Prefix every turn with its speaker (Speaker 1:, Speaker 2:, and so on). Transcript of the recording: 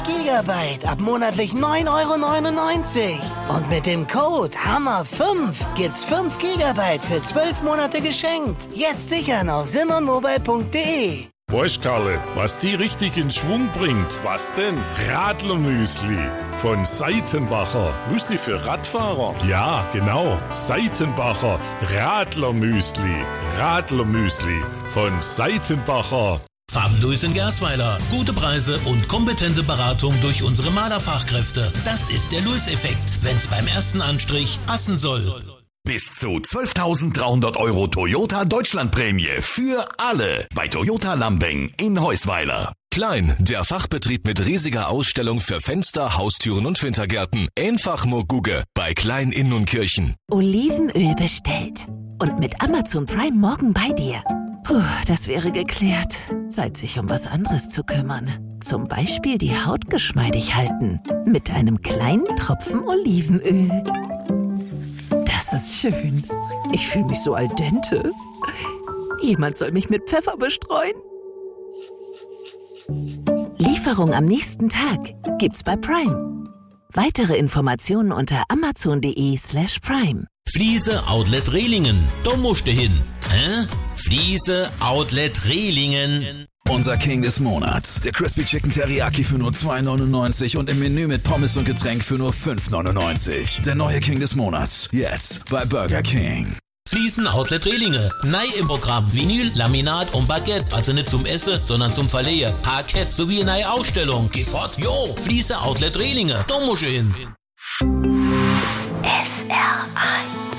Speaker 1: Gigabyte ab monatlich 9,99 €. Und mit dem Code HAMMER5 gibt's 5 Gigabyte für 12 Monate geschenkt. Jetzt sichern auf simonmobile.de.
Speaker 2: Weißt, Karle, was die richtig in Schwung bringt?
Speaker 3: Was denn?
Speaker 2: Radlermüsli von Seitenbacher.
Speaker 3: Müsli für Radfahrer?
Speaker 2: Ja, genau. Seitenbacher Radlermüsli. Radlermüsli von Seitenbacher.
Speaker 4: Farbenlose in Gersweiler. Gute Preise und kompetente Beratung durch unsere Malerfachkräfte. Das ist der Louis-Effekt, wenn's beim ersten Anstrich passen soll.
Speaker 5: Bis zu 12.300 € Toyota Deutschlandprämie für alle bei Toyota Lambeng in Heusweiler.
Speaker 6: Klein, der Fachbetrieb mit riesiger Ausstellung für Fenster, Haustüren und Wintergärten. Einfach nur Gugge bei Klein Inn und Kirchen.
Speaker 7: Olivenöl bestellt. Und mit Amazon Prime morgen bei dir. Puh, das wäre geklärt. Zeit, sich um was anderes zu kümmern. Zum Beispiel die Haut geschmeidig halten. Mit einem kleinen Tropfen Olivenöl. Das ist schön. Ich fühle mich so al dente. Jemand soll mich mit Pfeffer bestreuen. Lieferung am nächsten Tag gibt's bei Prime. Weitere Informationen unter amazon.de/prime.
Speaker 4: Fliese Outlet Rehlingen. Da musst du hin. Hä? Fliese Outlet Rehlingen.
Speaker 8: Unser King des Monats. Der Crispy Chicken Teriyaki für nur 2,99 € und im Menü mit Pommes und Getränk für nur 5,99 €. Der neue King des Monats. Jetzt bei Burger King.
Speaker 4: Fliesen Outlet Rehlinge. Neu im Programm. Vinyl, Laminat und Baguette. Also nicht zum Essen, sondern zum Verleihen. Parkett sowie eine neue Ausstellung. Geh fort, jo. Fliese Outlet Rehlinge. Da musst du hin.
Speaker 7: SR1